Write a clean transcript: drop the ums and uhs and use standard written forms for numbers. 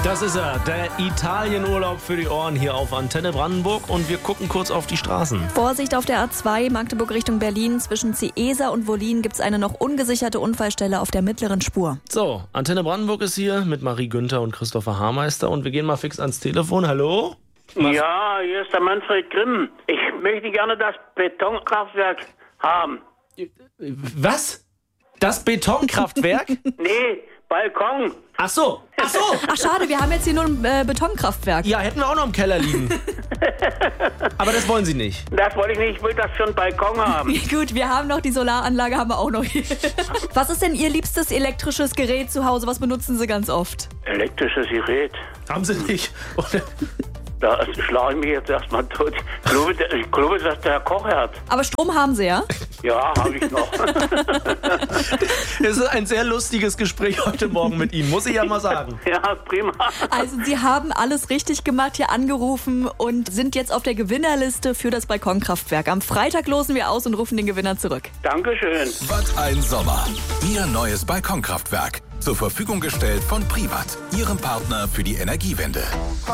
Das ist er, der Italienurlaub für die Ohren hier auf Antenne Brandenburg und wir gucken kurz auf die Straßen. Vorsicht auf der A2 Magdeburg Richtung Berlin. Zwischen Ciesa und Wollin gibt es eine noch ungesicherte Unfallstelle auf der mittleren Spur. So, Antenne Brandenburg ist hier mit Marie Günther und Christopher Haarmeister und wir gehen mal fix ans Telefon. Hallo? Ja, hier ist der Manfred Grimm. Ich möchte gerne das Betonkraftwerk haben. Was? Das Betonkraftwerk? Nee, Balkon. Ach so. Ach schade, wir haben jetzt hier nur ein Betonkraftwerk. Ja, hätten wir auch noch im Keller liegen. Aber das wollen Sie nicht. Das wollte ich nicht, ich will das für einen Balkon haben. Gut, wir haben noch die Solaranlage, haben wir auch noch hier. Was ist denn Ihr liebstes elektrisches Gerät zu Hause? Was benutzen Sie ganz oft? Elektrisches Gerät. Haben Sie nicht? Oder? Da schlage ich mich jetzt erstmal tot. Ich glaube, dass der Kochherd. Aber Strom haben Sie, ja? Ja, habe ich noch. Es ist ein sehr lustiges Gespräch heute Morgen mit Ihnen, muss ich ja mal sagen. Ja, prima. Also Sie haben alles richtig gemacht, hier angerufen und sind jetzt auf der Gewinnerliste für das Balkonkraftwerk. Am Freitag losen wir aus und rufen den Gewinner zurück. Dankeschön. Was ein Sommer. Ihr neues Balkonkraftwerk. Zur Verfügung gestellt von Privat, Ihrem Partner für die Energiewende.